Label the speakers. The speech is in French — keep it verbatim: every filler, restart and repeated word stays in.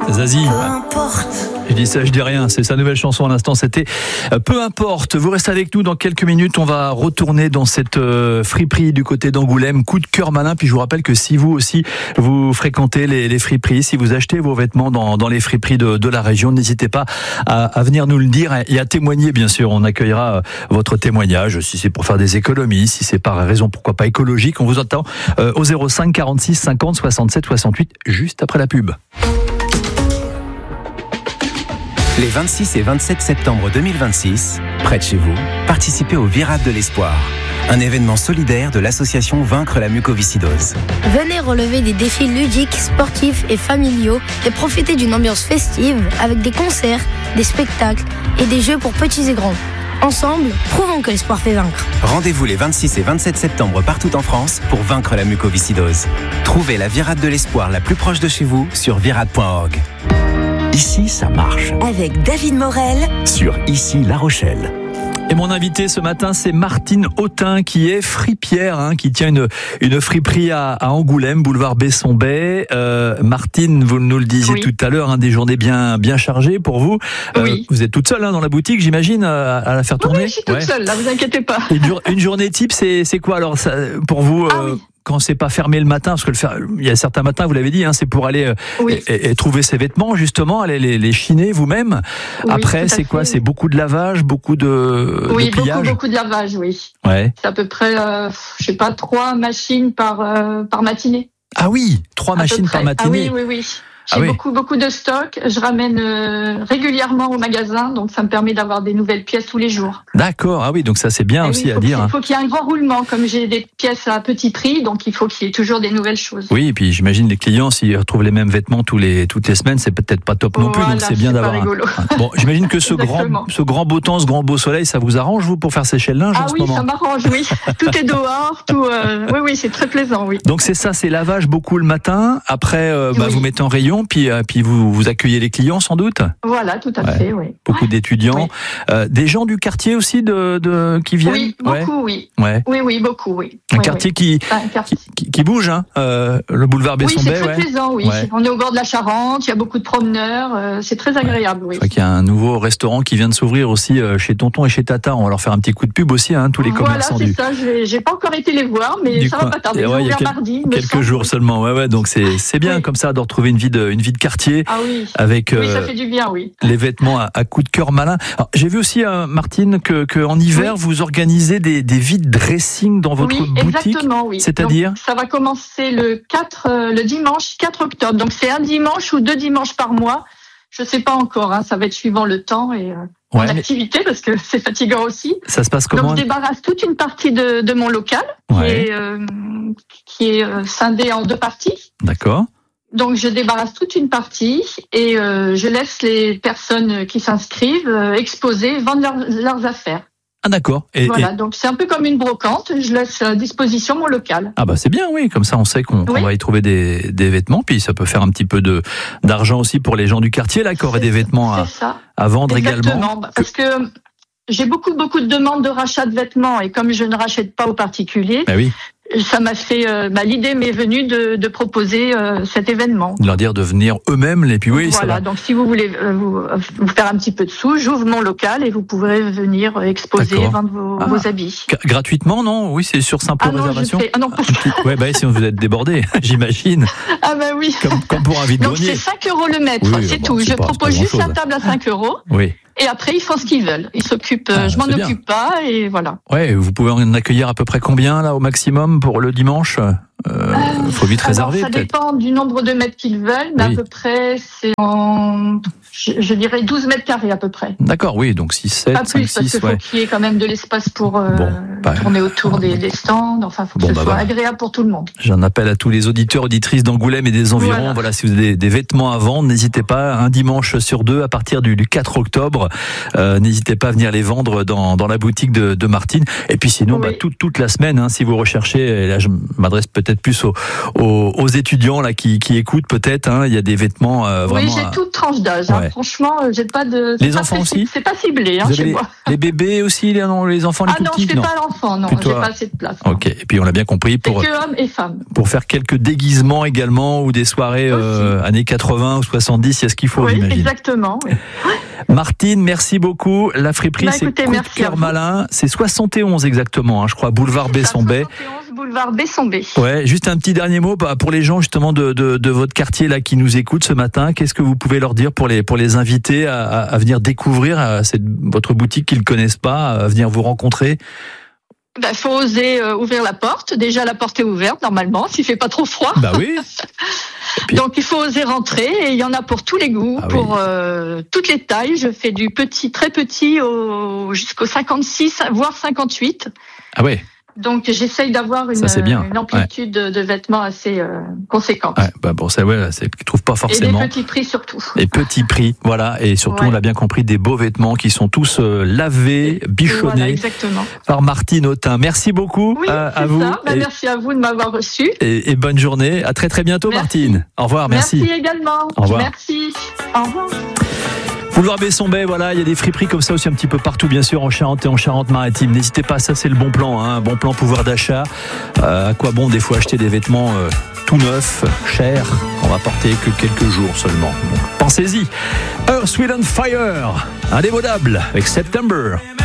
Speaker 1: Zazie.
Speaker 2: Peu importe.
Speaker 1: Je dis ça, je dis rien. C'est sa nouvelle chanson à l'instant. C'était Peu importe. Vous restez avec nous dans quelques minutes. On va retourner dans cette euh, friperie du côté d'Angoulême. Coup de cœur malin. Puis je vous rappelle que si vous aussi vous fréquentez les, les friperies, si vous achetez vos vêtements dans, dans les friperies de, de la région, n'hésitez pas à, à venir nous le dire et à témoigner. Bien sûr, on accueillera votre témoignage. Si c'est pour faire des économies, si c'est par raison pourquoi pas écologique, on vous attend euh, au zéro cinq quarante-six cinquante soixante-sept soixante-huit juste après la pub.
Speaker 3: Les vingt-six et vingt-sept septembre deux mille vingt-six, près de chez vous, participez au Virade de l'Espoir, un événement solidaire de l'association Vaincre la mucoviscidose.
Speaker 4: Venez relever des défis ludiques, sportifs et familiaux et profiter d'une ambiance festive avec des concerts, des spectacles et des jeux pour petits et grands. Ensemble, prouvons que l'espoir fait vaincre.
Speaker 3: Rendez-vous les vingt-six et vingt-sept septembre partout en France pour vaincre la mucoviscidose. Trouvez la Virade de l'Espoir la plus proche de chez vous sur virade point org.
Speaker 5: Ici, ça marche.
Speaker 2: Avec David Morel
Speaker 5: Sur Ici, La Rochelle.
Speaker 1: Et mon invité ce matin, c'est Martine Autin, qui est fripière, hein, qui tient une, une friperie à, à Angoulême, boulevard Besson-Bay. Euh, Martine, vous nous le disiez
Speaker 6: oui.
Speaker 1: tout à l'heure, hein, des journées bien, bien chargées pour vous. Euh,
Speaker 6: oui.
Speaker 1: Vous êtes toute seule hein, dans la boutique, j'imagine, à, à la faire tourner.
Speaker 6: Oui, je suis toute
Speaker 1: ouais.
Speaker 6: seule, là, vous inquiétez pas.
Speaker 1: Une, jour, une journée type, c'est, c'est quoi alors ça, pour vous
Speaker 6: Ah
Speaker 1: euh,
Speaker 6: oui.
Speaker 1: Quand c'est pas fermé le matin, parce que le fer... il y a certains matins, vous l'avez dit, hein, c'est pour aller euh,
Speaker 6: Oui.
Speaker 1: et, et trouver ses vêtements, justement, aller les, les chiner vous-même.
Speaker 6: Oui,
Speaker 1: Après,
Speaker 6: tout à
Speaker 1: c'est quoi?
Speaker 6: fait.
Speaker 1: C'est beaucoup de lavage, beaucoup de,
Speaker 6: Oui,
Speaker 1: de pliage.
Speaker 6: beaucoup, beaucoup de lavage, oui.
Speaker 1: Ouais.
Speaker 6: C'est à peu près, euh, je sais pas, trois machines par, euh, par matinée.
Speaker 1: Ah oui, trois
Speaker 6: à peu
Speaker 1: machines
Speaker 6: près.
Speaker 1: par matinée.
Speaker 6: Ah oui, oui, oui. J'ai
Speaker 1: Ah oui.
Speaker 6: beaucoup, beaucoup de stock. Je ramène euh, régulièrement au magasin, donc ça me permet d'avoir des nouvelles pièces tous les jours.
Speaker 1: D'accord, ah oui, donc ça c'est bien
Speaker 6: Et
Speaker 1: aussi
Speaker 6: oui,
Speaker 1: à
Speaker 6: faut
Speaker 1: dire.
Speaker 6: Il faut qu'il y ait un grand roulement, comme j'ai des pièces à petit prix, donc il faut qu'il y ait toujours des nouvelles choses.
Speaker 1: Oui, et puis j'imagine les clients, s'ils retrouvent les mêmes vêtements tous les, toutes les semaines, c'est peut-être pas top non plus,
Speaker 6: Voilà,
Speaker 1: donc c'est bien
Speaker 6: c'est
Speaker 1: d'avoir
Speaker 6: pas rigolo.
Speaker 1: un... Bon, j'imagine que ce grand,
Speaker 6: Exactement.
Speaker 1: ce grand beau temps, ce grand beau soleil, ça vous arrange, vous, pour faire sécher le linge
Speaker 6: Ah
Speaker 1: en ce
Speaker 6: oui,
Speaker 1: moment?
Speaker 6: ça m'arrange, oui. Tout est dehors, tout. Euh... Oui, oui, c'est très plaisant, oui.
Speaker 1: Donc c'est ça, c'est lavage beaucoup le matin. Après, euh, bah,
Speaker 6: Oui.
Speaker 1: vous mettez en rayon, puis euh, puis vous vous accueillez les clients sans doute.
Speaker 6: Voilà, tout à
Speaker 1: Ouais.
Speaker 6: fait, oui.
Speaker 1: Beaucoup d'étudiants,
Speaker 6: Oui.
Speaker 1: euh, des gens du quartier aussi de, de qui viennent.
Speaker 6: Oui,
Speaker 1: Ouais.
Speaker 6: beaucoup, oui.
Speaker 1: Ouais.
Speaker 6: Oui, oui, beaucoup, oui.
Speaker 1: Un
Speaker 6: Oui,
Speaker 1: quartier
Speaker 6: oui.
Speaker 1: qui,
Speaker 6: C'est un quartier.
Speaker 1: qui qui qui bouge, hein. Euh, le boulevard
Speaker 6: Oui, c'est
Speaker 1: Besson-Bay.
Speaker 6: très
Speaker 1: Ouais.
Speaker 6: plaisant, oui.
Speaker 1: Ouais.
Speaker 6: On est au bord de la Charente, il y a beaucoup de promeneurs, euh, c'est très agréable,
Speaker 1: Je
Speaker 6: oui.
Speaker 1: crois qu'il y a un nouveau restaurant qui vient de s'ouvrir aussi euh, chez Tonton et chez Tata. On va leur faire un petit coup de pub aussi, hein, tous les
Speaker 6: Voilà,
Speaker 1: commerçants
Speaker 6: c'est
Speaker 1: du.
Speaker 6: ça. J'ai, j'ai pas encore été les voir, mais
Speaker 1: du
Speaker 6: ça
Speaker 1: coin.
Speaker 6: va pas tarder.
Speaker 1: Et
Speaker 6: Ils
Speaker 1: ouais,
Speaker 6: ont
Speaker 1: il y a
Speaker 6: ouvert
Speaker 1: quel-
Speaker 6: mardi, il me
Speaker 1: quelques
Speaker 6: semble.
Speaker 1: jours seulement. Ouais, ouais. Donc c'est c'est bien
Speaker 6: Oui.
Speaker 1: comme ça de retrouver une vie de une vie de quartier
Speaker 6: Ah oui.
Speaker 1: avec
Speaker 6: Oui, ça
Speaker 1: euh,
Speaker 6: fait du bien, oui.
Speaker 1: les vêtements à, à coup de cœur malin. Alors, j'ai vu aussi, euh, Martine, que, que en hiver
Speaker 6: Oui.
Speaker 1: vous organisez des des vide dressing dans votre
Speaker 6: Oui,
Speaker 1: boutique.
Speaker 6: exactement, oui.
Speaker 1: C'est-à-dire
Speaker 6: Donc, ça va commencer le quatre, euh, le dimanche quatre octobre. Donc c'est un dimanche ou deux dimanches par mois. Je sais pas encore, hein, ça va être suivant le temps et euh, mon
Speaker 1: Ouais, mais
Speaker 6: activité parce que c'est fatigant aussi.
Speaker 1: ça se passe comment?
Speaker 6: Donc je débarrasse toute une partie de, de mon local qui
Speaker 1: Ouais.
Speaker 6: est, euh, qui est euh, scindé en deux parties.
Speaker 1: D'accord.
Speaker 6: Donc je débarrasse toute une partie et euh, je laisse les personnes qui s'inscrivent euh, exposer, vendre leurs, leurs affaires.
Speaker 1: Ah d'accord. Et,
Speaker 6: Voilà,
Speaker 1: et-
Speaker 6: donc c'est un peu comme une brocante. Je laisse à disposition mon local.
Speaker 1: ah bah c'est bien, oui. Comme ça, on sait qu'on qu'on
Speaker 6: Oui.
Speaker 1: va y trouver des des vêtements, puis ça peut faire un petit peu de d'argent aussi pour les gens du quartier là qui auraient
Speaker 6: C'est
Speaker 1: des
Speaker 6: ça,
Speaker 1: vêtements à,
Speaker 6: C'est ça.
Speaker 1: à vendre également.
Speaker 6: Exactement, bah, parce que j'ai beaucoup beaucoup de demandes de rachat de vêtements et comme je ne rachète pas aux particuliers,
Speaker 1: Bah oui.
Speaker 6: ça m'a fait euh, bah, l'idée m'est venue de, de proposer euh, cet événement.
Speaker 1: De leur dire de venir eux-mêmes, et puis oui, ça
Speaker 6: voilà,
Speaker 1: va.
Speaker 6: donc si vous voulez euh, vous, euh, vous faire un petit peu de sous, j'ouvre mon local et vous pourrez venir euh, exposer,
Speaker 1: D'accord.
Speaker 6: vendre vos,
Speaker 1: Ah.
Speaker 6: vos habits.
Speaker 1: Gra- Gratuitement, non? Oui, c'est sur simple
Speaker 6: Ah non, je
Speaker 1: réservation.
Speaker 6: fais, ah non, pas
Speaker 1: Un petit- Ouais, bah sinon vous êtes débordé, j'imagine.
Speaker 6: ah bah oui.
Speaker 1: Comme, comme pour un
Speaker 6: Donc
Speaker 1: vide-grenier.
Speaker 6: c'est cinq euros le mètre,
Speaker 1: Oui,
Speaker 6: c'est
Speaker 1: bon,
Speaker 6: tout.
Speaker 1: c'est
Speaker 6: Je
Speaker 1: pas- c'est
Speaker 6: propose
Speaker 1: pas
Speaker 6: juste la
Speaker 1: grand-chose.
Speaker 6: table à cinq euros
Speaker 1: Oui.
Speaker 6: et après ils font ce qu'ils veulent. Ils s'occupent, euh,
Speaker 1: Ah,
Speaker 6: je m'en
Speaker 1: c'est bien.
Speaker 6: occupe pas et voilà.
Speaker 1: Ouais, vous pouvez en accueillir à peu près combien là au maximum pour le dimanche? Euh, faut vite
Speaker 6: Alors,
Speaker 1: réserver
Speaker 6: ça
Speaker 1: peut-être.
Speaker 6: dépend du nombre de mètres qu'ils veulent, mais
Speaker 1: Oui.
Speaker 6: à peu près c'est en, je, je dirais douze mètres carrés à peu près.
Speaker 1: D'accord, oui, donc six, sept,
Speaker 6: Pas
Speaker 1: cinq,
Speaker 6: plus parce
Speaker 1: six,
Speaker 6: qu'il faut
Speaker 1: ouais.
Speaker 6: qu'il y ait quand même de l'espace pour euh,
Speaker 1: Bon, bah,
Speaker 6: tourner autour des, des stands. Enfin, faut que
Speaker 1: Bon,
Speaker 6: ce
Speaker 1: bah,
Speaker 6: soit
Speaker 1: bah.
Speaker 6: agréable pour tout le monde.
Speaker 1: J'en appelle à tous les auditeurs, auditrices d'Angoulême et des environs. Voilà,
Speaker 6: Voilà.
Speaker 1: si vous avez des, des vêtements à vendre, n'hésitez pas, un dimanche sur deux à partir du, du quatre octobre, euh, n'hésitez pas à venir les vendre dans, dans la boutique de, de Martine. Et puis sinon,
Speaker 6: Oui.
Speaker 1: bah, toute, toute la semaine, hein, si vous recherchez, et là je m'adresse peut-être peut-être plus aux, aux, aux étudiants là qui, qui écoutent peut-être. Hein, il y a des vêtements euh, vraiment.
Speaker 6: Oui, j'ai
Speaker 1: à...
Speaker 6: toute tranche d'âge. Ouais. Hein. Franchement, j'ai pas de.
Speaker 1: Les
Speaker 6: pas
Speaker 1: enfants
Speaker 6: très,
Speaker 1: aussi.
Speaker 6: C'est pas ciblé hein, chez
Speaker 1: les,
Speaker 6: moi.
Speaker 1: Les bébés aussi, les, non, les enfants, les
Speaker 6: ah
Speaker 1: tout
Speaker 6: non,
Speaker 1: petits.
Speaker 6: Je
Speaker 1: non,
Speaker 6: je fais pas l'enfant, non.
Speaker 1: Plutôt,
Speaker 6: j'ai pas assez de place. Non.
Speaker 1: Ok. Et puis on l'a bien compris pour.
Speaker 6: C'est que hommes et femmes.
Speaker 1: Pour faire quelques déguisements également ou des soirées euh, années quatre-vingts ou soixante-dix, il y a ce qu'il faut,
Speaker 6: oui,
Speaker 1: j'imagine.
Speaker 6: Exactement. Oui.
Speaker 1: Martine, merci beaucoup. La friperie, bah, c'est Coup de cœur malin. C'est soixante et onze exactement, hein, je crois, boulevard Besson-Bay.
Speaker 6: soixante et onze boulevard Besson-Bay.
Speaker 1: Ouais, juste un petit dernier mot bah, pour les gens justement de, de, de votre quartier là qui nous écoutent ce matin. Qu'est-ce que vous pouvez leur dire pour les pour les inviter à, à, à venir découvrir à cette, votre boutique qu'ils ne connaissent pas, à venir vous rencontrer?
Speaker 6: Il bah, faut oser euh, ouvrir la porte. Déjà, la porte est ouverte normalement, s'il fait pas trop froid.
Speaker 1: Bah oui.
Speaker 6: Puis... Donc il faut oser rentrer et il y en a pour tous les goûts, ah pour oui. euh, toutes les tailles. Je fais du petit, très petit au, jusqu'au cinquante-six, voire cinquante-huit.
Speaker 1: Ah ouais.
Speaker 6: Donc j'essaye d'avoir une,
Speaker 1: ça,
Speaker 6: une amplitude ouais. de vêtements assez euh, conséquente.
Speaker 1: Ouais, bah bon, ça, ouais, c'est qu'ils trouvent pas forcément.
Speaker 6: Et des petits prix surtout.
Speaker 1: Et petits prix, voilà, et surtout ouais. on l'a bien compris, des beaux vêtements qui sont tous euh, lavés, bichonnés
Speaker 6: voilà, exactement.
Speaker 1: par Martine Autain. Merci beaucoup
Speaker 6: oui,
Speaker 1: à, à vous.
Speaker 6: Bah, merci à vous de m'avoir reçu.
Speaker 1: Et, et bonne journée. À très très bientôt, merci. Martine. Au revoir, merci.
Speaker 6: Merci également.
Speaker 1: Au revoir.
Speaker 6: Merci. Au revoir.
Speaker 1: Boulevard Besson-Bay, voilà, il y a des friperies comme ça aussi un petit peu partout, bien sûr, en Charente et en Charente-Maritime. N'hésitez pas, ça c'est le bon plan, hein, un bon plan pouvoir d'achat. Euh, à quoi bon des fois acheter des vêtements euh, tout neufs, chers, qu'on va porter que quelques jours seulement. Donc, pensez-y. Earth, Wind and Fire, indémodable avec September.